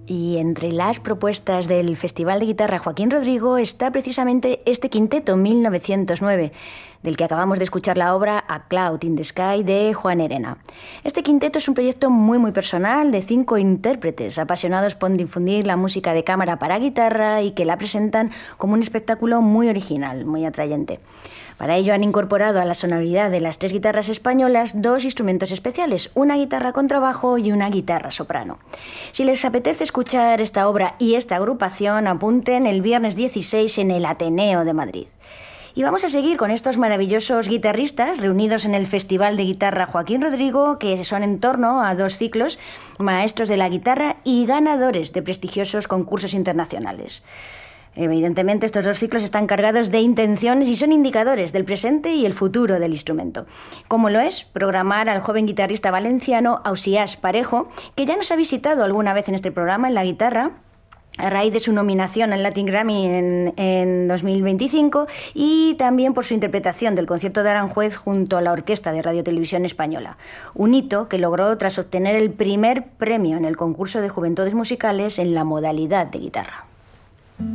Y entre las propuestas del Festival de Guitarra Joaquín Rodrigo está precisamente este quinteto 1909, del que acabamos de escuchar la obra A Cloud in the Sky de Juan Herena. Este quinteto es un proyecto muy personal de 5 intérpretes apasionados por difundir la música de cámara para guitarra y que la presentan como un espectáculo muy original, muy atrayente. Para ello han incorporado a la sonoridad de las 3 guitarras españolas 2 instrumentos especiales, una guitarra contrabajo y una guitarra soprano. Si les apetece escuchar esta obra y esta agrupación, apunten el viernes 16 en el Ateneo de Madrid. Y vamos a seguir con estos maravillosos guitarristas reunidos en el Festival de Guitarra Joaquín Rodrigo, que son en torno a 2 ciclos, maestros de la guitarra y ganadores de prestigiosos concursos internacionales. Evidentemente, estos 2 ciclos están cargados de intenciones y son indicadores del presente y el futuro del instrumento. Como lo es programar al joven guitarrista valenciano Ausías Parejo, que ya nos ha visitado alguna vez en este programa en la guitarra, a raíz de su nominación al Latin Grammy en 2025 y también por su interpretación del concierto de Aranjuez junto a la Orquesta de Radio Televisión Española. Un hito que logró tras obtener el primer premio en el concurso de Juventudes Musicales en la modalidad de guitarra.